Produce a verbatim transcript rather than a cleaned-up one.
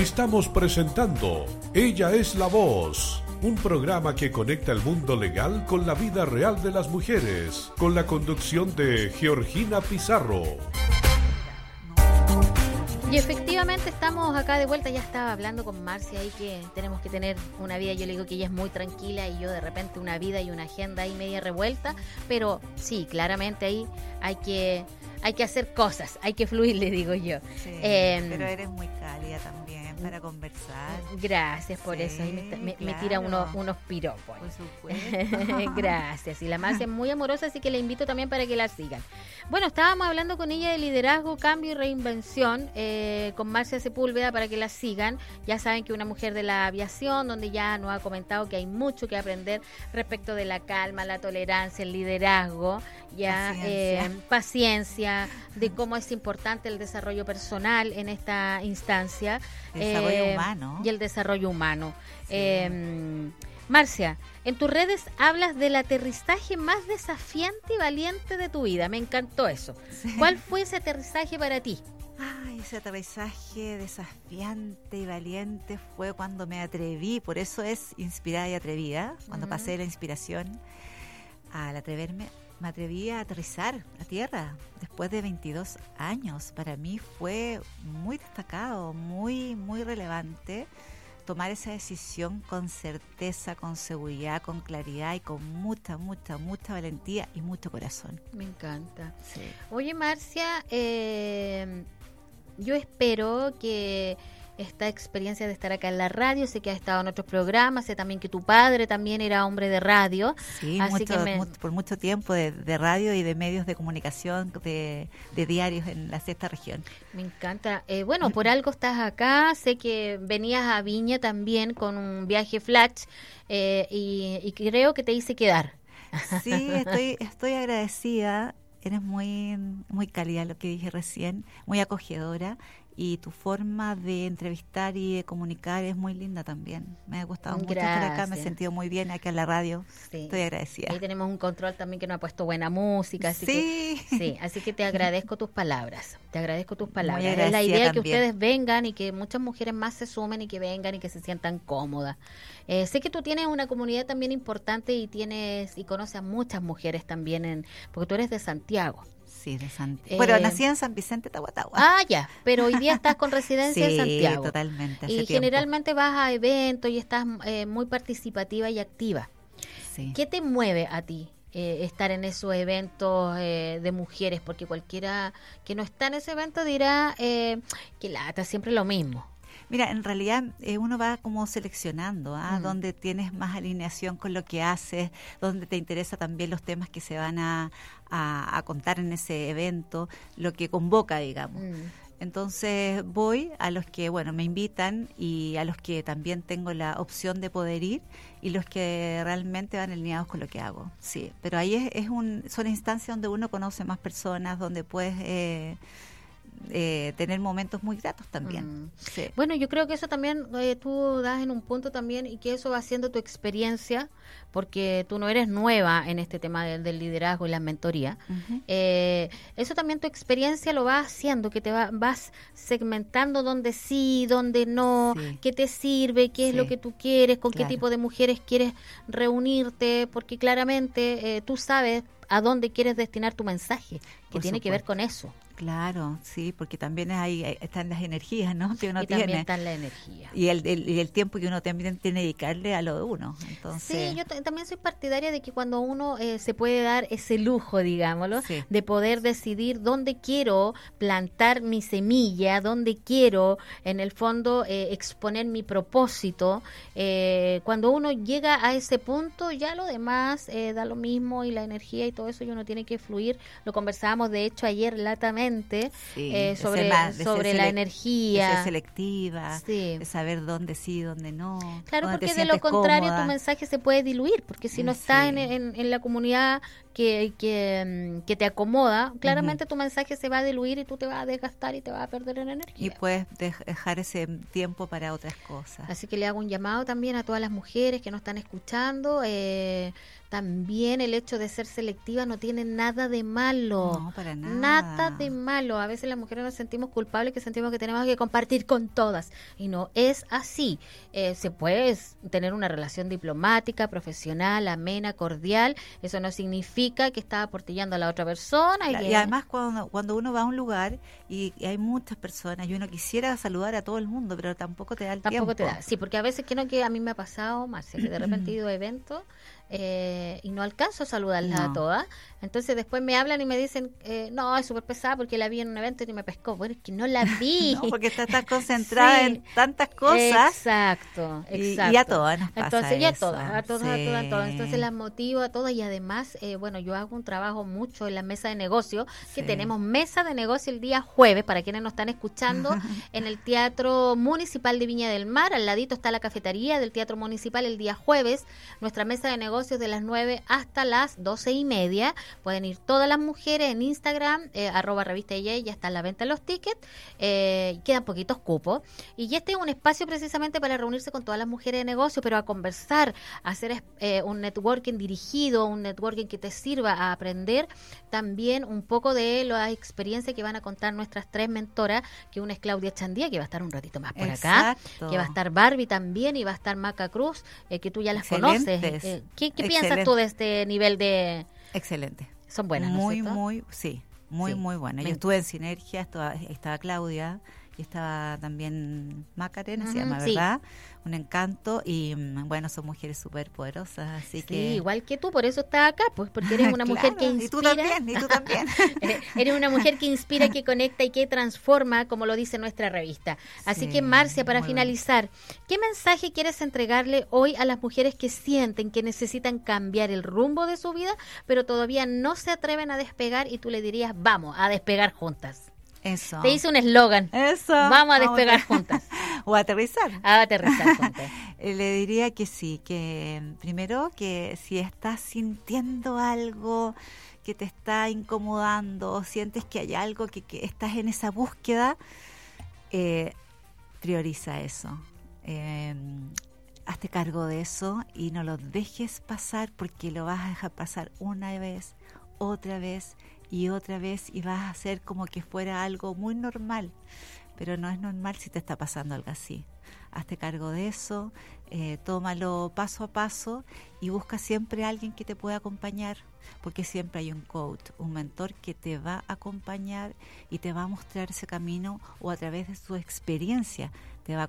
Estamos presentando Ella es la Voz, un programa que conecta el mundo legal con la vida real de las mujeres, con la conducción de Georgina Pizarro. Y efectivamente estamos acá de vuelta. Ya estaba hablando con Marcia ahí que tenemos que tener una vida. Yo le digo que ella es muy tranquila y yo de repente una vida y una agenda ahí media revuelta. Pero sí, claramente ahí hay que hay que hacer cosas, hay que fluir, le digo yo. Sí, eh, pero eres muy cálida también para conversar. Gracias por sí, eso. Ahí me, me, claro. me tira unos, unos piropos. Por supuesto. Gracias. Y la Marcia es muy amorosa, así que la invito también para que la sigan. Bueno, estábamos hablando con ella de liderazgo, cambio y reinvención, eh, con Marcia Sepúlveda, para que la sigan. Ya saben que una mujer de la aviación, donde ya nos ha comentado que hay mucho que aprender respecto de la calma, la tolerancia, el liderazgo, ya paciencia, eh, paciencia de cómo es importante el desarrollo personal en esta instancia. El desarrollo eh, humano. Y el desarrollo humano. Sí. Eh, Marcia, en tus redes hablas del aterrizaje más desafiante y valiente de tu vida. Me encantó eso. Sí. ¿Cuál fue ese aterrizaje para ti? Ay, ese aterrizaje desafiante y valiente fue cuando me atreví, por eso es inspirada y atrevida, cuando uh-huh. pasé de la inspiración al atreverme, me atreví a aterrizar a tierra después de veintidós años. Para mí fue muy destacado, muy, muy relevante tomar esa decisión con certeza, con seguridad, con claridad y con mucha, mucha, mucha valentía y mucho corazón. Me encanta. Sí. Oye, Marcia, eh, yo espero que esta experiencia de estar acá en la radio, sé que has estado en otros programas, sé también que tu padre también era hombre de radio. Sí, así mucho, que me... mucho, por mucho tiempo de, de radio y de medios de comunicación, de, de diarios en la sexta región. Me encanta. Eh, bueno, por algo estás acá, sé que venías a Viña también con un viaje flash eh, y, y creo que te hice quedar. Sí, estoy, estoy agradecida, eres muy, muy cálida, lo que dije recién, muy acogedora. Y tu forma de entrevistar y de comunicar es muy linda también. Me ha gustado mucho estar acá, me he sentido muy bien acá en la radio. Sí. Estoy agradecida. Ahí tenemos un control también que nos ha puesto buena música. Así sí. Que, sí, así que te agradezco tus palabras. Te agradezco tus palabras. Es la idea también. Que ustedes vengan y que muchas mujeres más se sumen y que vengan y que se sientan cómodas. Eh, sé que tú tienes una comunidad también importante y tienes y conoces a muchas mujeres también, en porque tú eres de Santiago. Sí, de Santiago. Eh, bueno, nací en San Vicente, Tahuatahua. Ah, ya, pero hoy día estás con residencia sí, en Santiago. Sí, totalmente. Hace y tiempo. Generalmente vas a eventos y estás eh, muy participativa y activa. Sí. ¿Qué te mueve a ti eh, estar en esos eventos eh, de mujeres? Porque cualquiera que no está en ese evento dirá eh, que lata, siempre lo mismo. Mira, en realidad eh, uno va como seleccionando, ¿ah? Mm. Donde tienes más alineación con lo que haces, donde te interesa también los temas que se van a, a, a contar en ese evento, lo que convoca, digamos. Mm. Entonces voy a los que, bueno, me invitan y a los que también tengo la opción de poder ir y los que realmente van alineados con lo que hago, sí. Pero ahí es, es un, son instancias donde uno conoce más personas, donde puedes... Eh, Eh, tener momentos muy gratos también. Mm. Sí. Bueno, yo creo que eso también eh, tú das en un punto también y que eso va siendo tu experiencia, porque tú no eres nueva en este tema del, del liderazgo y la mentoría. Uh-huh. Eh, eso también tu experiencia lo va haciendo, que te va, vas segmentando dónde sí, dónde no, sí. Qué te sirve, qué es sí. Lo que tú quieres, con claro. Qué tipo de mujeres quieres reunirte, porque claramente eh, tú sabes a dónde quieres destinar tu mensaje, que Por tiene supuesto. Que ver con eso. Claro, sí, porque también hay, hay están las energías, ¿no? Que uno y tiene. También están la energía. Y el, el, y el tiempo que uno también tiene que dedicarle a lo de uno. Entonces... Sí, yo t- también soy partidaria de que cuando uno eh, se puede dar ese lujo, digámoslo, sí. de poder decidir dónde quiero plantar mi semilla, dónde quiero, en el fondo, eh, exponer mi propósito. Eh, cuando uno llega a ese punto, ya lo demás eh, da lo mismo y la energía y todo eso, y uno tiene que fluir. Lo conversábamos, de hecho, ayer latamente. Sí. Eh, sobre más, sobre la select- energía, de ser selectiva, sí. de saber dónde sí, dónde no. Claro, porque de lo contrario cómoda. Tu mensaje se puede diluir, porque si no sí. estás en, en, en la comunidad que, que, que te acomoda, claramente uh-huh. Tu mensaje se va a diluir y tú te vas a desgastar y te vas a perder en energía. Y puedes dejar ese tiempo para otras cosas. Así que le hago un llamado también a todas las mujeres que nos están escuchando. Eh, también el hecho de ser selectiva no tiene nada de malo. No, para nada. Nada de malo. A veces las mujeres nos sentimos culpables, que sentimos que tenemos que compartir con todas. Y no es así. Eh, se puede tener una relación diplomática, profesional, amena, cordial. Eso no significa que está aportillando a la otra persona. Y, y que... además cuando, cuando uno va a un lugar y, y hay muchas personas y uno quisiera saludar a todo el mundo, pero tampoco te da el tampoco tiempo. te da. Sí, porque a veces que no, que a mí me ha pasado, Marcia, que de repente he ido a eventos eh, y no alcanzo a saludarlas No. a todas. Entonces después me hablan y me dicen, eh, no, es súper pesada porque la vi en un evento y me pescó. Bueno, es que no la vi. No, porque estás tan concentrada Sí. en tantas cosas. Exacto, Y- exacto. y a todas nos pasa Entonces, ya a eso. todas, a todas, a Sí. todas, a todas. Entonces las motivo a todas y además, eh, bueno, yo hago un trabajo mucho en la mesa de negocio, que Sí. tenemos mesa de negocio el día jueves, para quienes nos están escuchando, en el Teatro Municipal de Viña del Mar. Al ladito está la cafetería del Teatro Municipal el día jueves. Nuestra mesa de negocios de las nueve hasta las doce y media. Pueden ir todas las mujeres en Instagram, eh, arroba revista Y, ya está a la venta los tickets. Eh, quedan poquitos cupos. Y este es un espacio precisamente para reunirse con todas las mujeres de negocio, pero a conversar, a hacer eh, un networking dirigido, un networking que te sirva a aprender también un poco de la experiencia que van a contar nuestras tres mentoras, que una es Claudia Chandía, que va a estar un ratito más por acá, Exacto. que va a estar Barbie también, y va a estar Maca Cruz, eh, que tú ya las Excelentes. conoces. Eh, ¿Qué, qué Excelente. piensas tú de este nivel de...? Excelente. Son buenas, ¿no es Muy, cierto? muy, sí, muy, Sí. muy buena. Me- Yo estuve en Sinergia, estaba, estaba Claudia y estaba también Macarena, se Ujú, llama, sí. ¿verdad? Un encanto y mm, bueno, son mujeres súper poderosas, así Sí, que... igual que tú, por eso estás acá, pues porque eres una mujer que Claro, inspira. Y tú también, y tú también. Eh, Eres una mujer que inspira, que conecta y que transforma, como lo dice nuestra revista. Así Sí, que, Marcia, para muy finalizar, ¿qué mensaje quieres entregarle hoy a las mujeres que sienten que necesitan cambiar el rumbo de su vida, pero todavía no se atreven a despegar, y tú le dirías, vamos a despegar juntas? Eso. Te hice un eslogan. Eso. Vamos a despegar juntas. O a aterrizar. A aterrizar juntas. Eh, Le diría que sí, que mm, primero que si estás sintiendo algo que te está incomodando o sientes que hay algo que, que estás en esa búsqueda, eh, prioriza eso. Eh, hazte cargo de eso y no lo dejes pasar, porque lo vas a dejar pasar una vez, otra vez y otra vez, y vas a hacer como que fuera algo muy normal, pero no es normal si te está pasando algo así. Hazte cargo de eso, eh, tómalo paso a paso y busca siempre a alguien que te pueda acompañar, porque siempre hay un coach, un mentor que te va a acompañar y te va a mostrar ese camino, o a través de su experiencia te va a